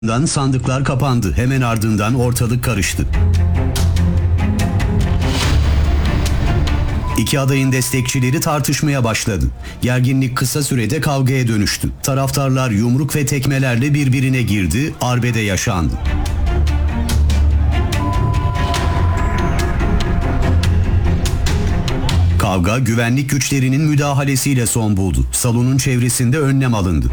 Sandıklar kapandı. Hemen ardından ortalık karıştı. İki adayın destekçileri tartışmaya başladı. Gerginlik kısa sürede kavgaya dönüştü. Taraftarlar yumruk ve tekmelerle birbirine girdi, arbede yaşandı. Kavga güvenlik güçlerinin müdahalesiyle son buldu. Salonun çevresinde önlem alındı.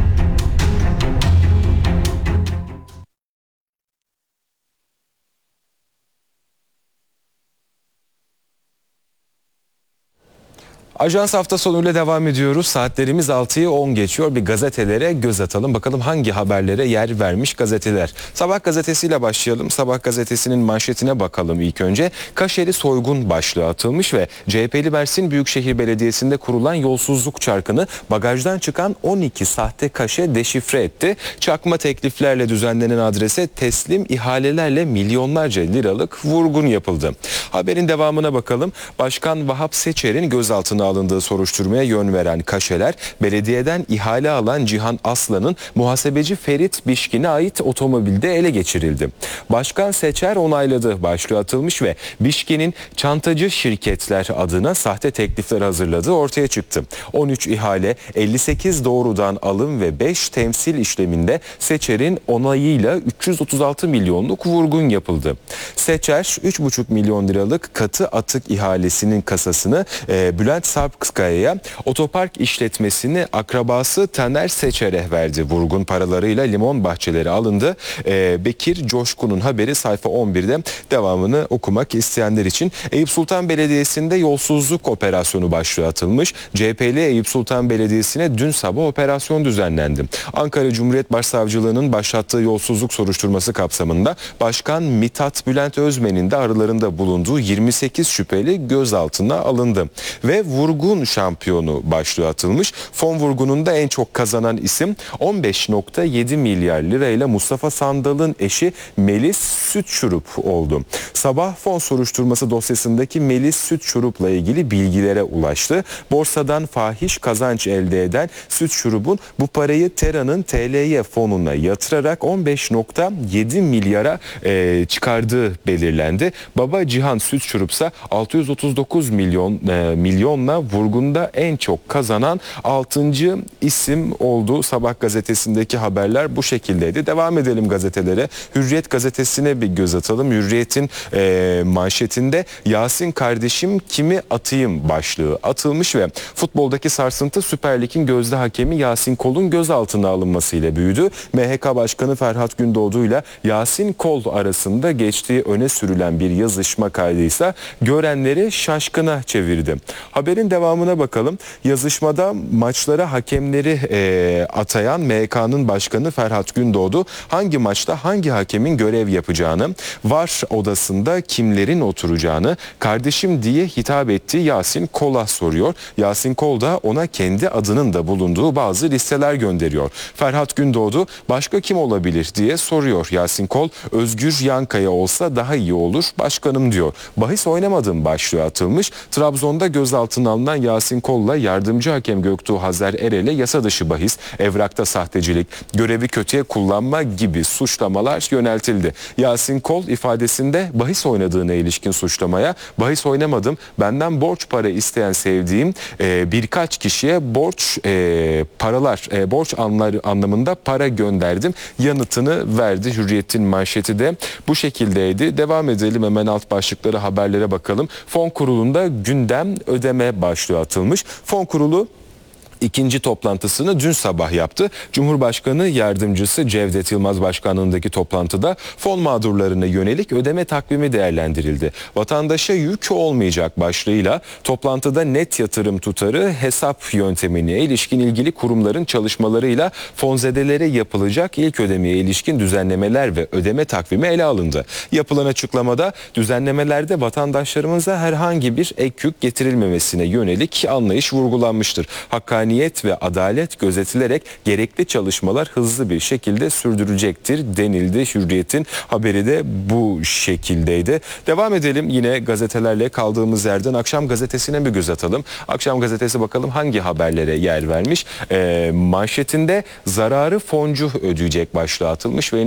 Ajans hafta sonuyla devam ediyoruz. Saatlerimiz 6'yı 10 geçiyor. Bir gazetelere göz atalım. Bakalım hangi haberlere yer vermiş gazeteler. Sabah gazetesiyle başlayalım. Sabah gazetesinin manşetine bakalım ilk önce. Kaşeli soygun başlığı atılmış ve CHP'li Mersin Büyükşehir Belediyesi'nde kurulan yolsuzluk çarkını bagajdan çıkan 12 sahte kaşe deşifre etti. Çakma tekliflerle düzenlenen adrese teslim ihalelerle milyonlarca liralık vurgun yapıldı. Haberin devamına bakalım. Başkan Vahap Seçer'in gözaltına alındığı soruşturmaya yön veren kaşeler, belediyeden ihale alan Cihan Aslan'ın muhasebeci Ferit Bişkin'e ait otomobilde ele geçirildi. Başkan Seçer onayladı başlığı atılmış ve Bişkin'in çantacı şirketler adına sahte teklifler hazırladığı ortaya çıktı. 13 ihale, 58 doğrudan alım ve 5 temsil işleminde Seçer'in onayıyla 336 milyonluk vurgun yapıldı. Seçer 3,5 milyon liralık katı atık ihalesinin kasasını Bülent Sarpkaya'ya, otopark işletmesini akrabası Taner Seçer'e verdi. Vurgun paralarıyla limon bahçeleri alındı. Bekir Coşkun'un haberi sayfa 11'de, devamını okumak isteyenler için. Eyüp Sultan Belediyesi'nde yolsuzluk operasyonu başlığı atılmış. CHP'li Eyüp Sultan Belediyesi'ne dün sabah operasyon düzenlendi. Ankara Cumhuriyet Başsavcılığı'nın başlattığı yolsuzluk soruşturması kapsamında Başkan Mithat Bülent Özmen'in de aralarında bulunduğu 28 şüpheli gözaltına alındı. Ve vurgun şampiyonu başlığı atılmış. Fon vurgununda en çok kazanan isim 15,7 milyar lirayla Mustafa Sandal'ın eşi Melis Sütçurup oldu. Sabah fon soruşturması dosyasındaki Melis Sütçurup'la ilgili bilgilere ulaştı. Borsadan fahiş kazanç elde eden Sütçurup'un bu parayı Tera'nın TLY fonuna yatırarak 15,7 milyara çıkardığı belirlendi. Baba Cihan Sütçurup ise 639 milyonla vurgunda en çok kazanan 6. isim oldu. Sabah gazetesindeki haberler bu şekildeydi. Devam edelim gazetelere. Hürriyet gazetesine bir göz atalım. Hürriyet'in manşetinde Yasin kardeşim kimi atayım başlığı atılmış ve futboldaki sarsıntı Süper Lig'in gözde hakemi Yasin Kol'un gözaltına alınmasıyla büyüdü. MHK Başkanı Ferhat Gündoğdu ile Yasin Kol arasında geçtiği öne sürülen bir yazışma kaydıysa görenleri şaşkına çevirdi. Haberin devamına bakalım. Yazışmada maçlara hakemleri atayan MHK'nın başkanı Ferhat Gündoğdu hangi maçta hangi hakemin görev yapacağını, VAR odasında kimlerin oturacağını kardeşim diye hitap ettiği Yasin Kol'a soruyor. Yasin Kol da ona kendi adının da bulunduğu bazı listeler gönderiyor. Ferhat Gündoğdu başka kim olabilir diye soruyor. Yasin Kol Özgür Yankaya olsa daha iyi olur başkanım diyor. Bahis oynamadım başlığı atılmış. Trabzon'da gözaltına alınan Yasin Kol'la yardımcı hakem Göktuğ Hazer Erel'e yasa dışı bahis, evrakta sahtecilik, görevi kötüye kullanma gibi suçlamalar yöneltildi. Yasin Kol ifadesinde bahis oynadığına ilişkin suçlamaya bahis oynamadım, benden borç para isteyen sevdiğim birkaç kişiye borç anlamında para gönderdim yanıtını verdi. Hürriyet'in manşeti de bu şekildeydi. Devam edelim, hemen alt başlıkları, haberlere bakalım. Fon kurulunda gündem ödeme başlığı atılmış. Fon kurulu İkinci toplantısını dün sabah yaptı. Cumhurbaşkanı Yardımcısı Cevdet Yılmaz başkanlığındaki toplantıda fon mağdurlarına yönelik ödeme takvimi değerlendirildi. Vatandaşa yük olmayacak başlığıyla toplantıda net yatırım tutarı hesap yöntemine ilişkin ilgili kurumların çalışmalarıyla fonzedelere yapılacak ilk ödemeye ilişkin düzenlemeler ve ödeme takvimi ele alındı. Yapılan açıklamada düzenlemelerde vatandaşlarımıza herhangi bir ek yük getirilmemesine yönelik anlayış vurgulanmıştır. Hakkani hakkaniyet ve adalet gözetilerek gerekli çalışmalar hızlı bir şekilde sürdürecektir denildi. Hürriyet'in haberi de bu şekildeydi. Devam edelim yine gazetelerle kaldığımız yerden. Akşam gazetesine bir göz atalım. Akşam gazetesi bakalım hangi haberlere yer vermiş. Manşetinde zararı foncu ödeyecek başlığı atılmış ve